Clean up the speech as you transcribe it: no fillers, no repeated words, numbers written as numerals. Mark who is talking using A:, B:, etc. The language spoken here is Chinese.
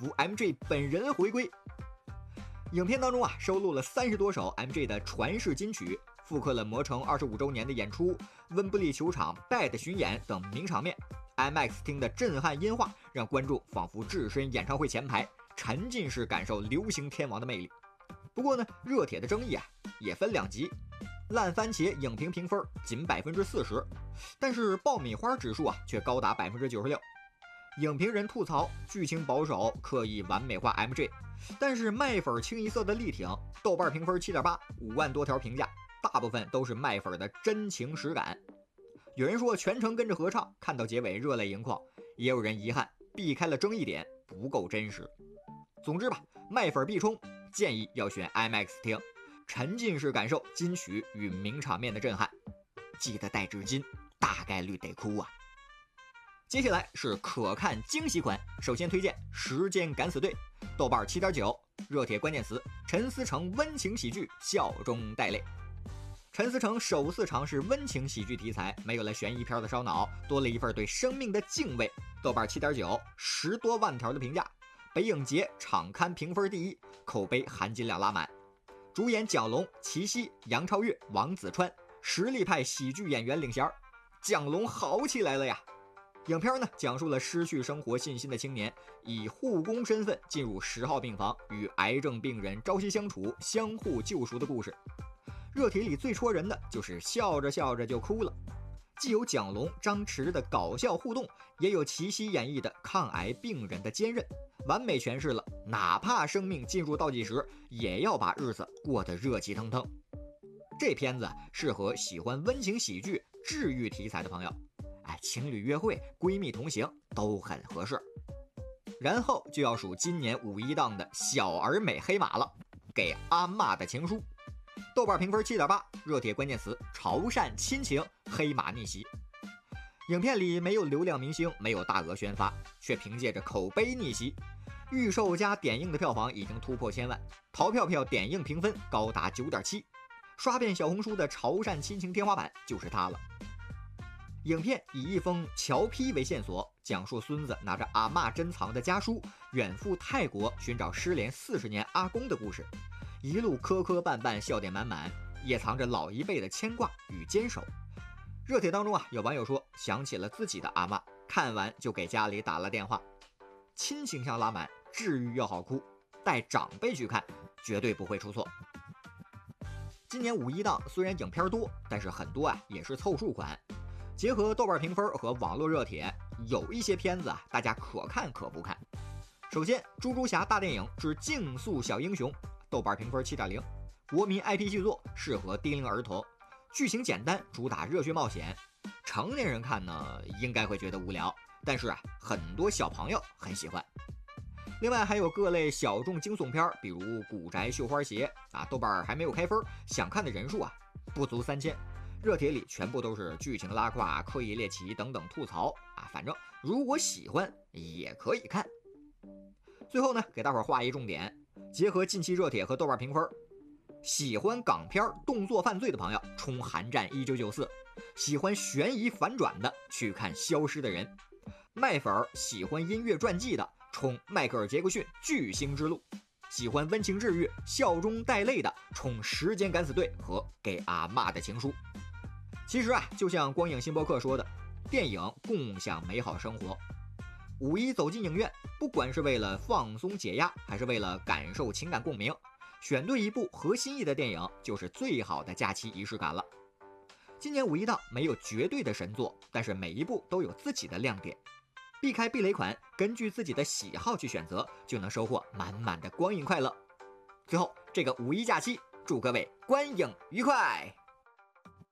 A: 福 MJ 本人回归。影片当中收录了30多首 MJ 的传世金曲，复刻了魔城25周年的演出、温布利球场 BAD 巡演等名场面。IMAX 厅的震撼音画让观众仿佛置身演唱会前排，沉浸式感受流行天王的魅力。不过呢，热帖的争议也分两极，烂番茄影评评分仅40%，但是爆米花指数却高达96%。影评人吐槽剧情保守，刻意完美化 MJ， 但是麦粉清一色的力挺，豆瓣评分7.8，5万多条评价，大部分都是麦粉的真情实感。有人说全程跟着合唱，看到结尾热泪盈眶，也有人遗憾避开了争议点，不够真实。总之吧，麦粉必冲，建议要选 IMAX 厅，沉浸式感受金曲与名场面的震撼。记得带纸巾，大概率得哭。接下来是可看惊喜款，首先推荐《时间敢死队》，豆瓣7.9，热帖关键词：陈思诚温情喜剧，笑中带泪。陈思诚首次尝试温情喜剧题材，没有了悬疑片的烧脑，多了一份对生命的敬畏。豆瓣7.9，10多万条的评价。北影节场刊评分第一，口碑含金量拉满。主演蒋龙、齐溪、杨超越、王子川，实力派喜剧演员领衔，蒋龙好起来了呀！影片呢，讲述了失去生活信心的青年以护工身份进入10号病房，与癌症病人朝夕相处，相互救赎的故事。热帖里最戳人的就是笑着笑着就哭了，既有蒋龙、张弛的搞笑互动，也有齐溪演绎的抗癌病人的坚韧，完美诠释了哪怕生命进入倒计时，也要把日子过得热气腾腾。这片子适合喜欢温情喜剧、治愈题材的朋友。情侣约会、闺蜜同行都很合适。然后就要数今年5·1档的小而美黑马了，给阿嬷的情书。豆瓣评分7.8，热帖关键词：潮汕亲情，黑马逆袭。影片里没有流量明星，没有大额宣发，却凭借着口碑逆袭。预售加点映的票房已经突破1000万，淘票票点映评分高达9.7，刷遍小红书的潮汕亲情天花板就是它了。影片以一封侨批为线索，讲述孙子拿着阿嬷珍藏的家书，远赴泰国寻找失联40年阿公的故事，一路磕磕绊绊，笑点满满，也藏着老一辈的牵挂与坚守。热帖当中有网友说想起了自己的阿嬷，看完就给家里打了电话。亲情向拉满，治愈又好哭，带长辈去看绝对不会出错。今年5·1档虽然影片多，但是很多也是凑数款。结合豆瓣评分和网络热帖，有一些片子大家可看可不看。首先，《猪猪侠大电影之竞速小英雄》，豆瓣评分7.0，国民 IP 剧作，适合低龄儿童，剧情简单，主打热血冒险。成年人看呢，应该会觉得无聊，但是很多小朋友很喜欢。另外还有各类小众惊悚片，比如《古宅绣花鞋》豆瓣还没有开分，想看的人数不足3000。热帖里全部都是剧情拉胯、刻意猎奇等等吐槽反正如果喜欢也可以看。最后呢，给大伙儿画一重点，结合近期热帖和豆瓣评分，喜欢港片动作犯罪的朋友冲《寒战1994》，喜欢悬疑反转的去看《消失的人》，麦粉喜欢音乐传记的冲《迈克尔·杰克逊巨星之路》，喜欢温情治愈、笑中带泪的冲《时间敢死队》和《给阿嬷的情书》。其实就像光影新播客说的，电影共享美好生活。5·1走进影院，不管是为了放松解压，还是为了感受情感共鸣，选对一部合心意的电影就是最好的假期仪式感了。今年5·1档没有绝对的神作，但是每一部都有自己的亮点，避开避雷款，根据自己的喜好去选择，就能收获满满的光影快乐。最后这个5·1假期，祝各位观影愉快。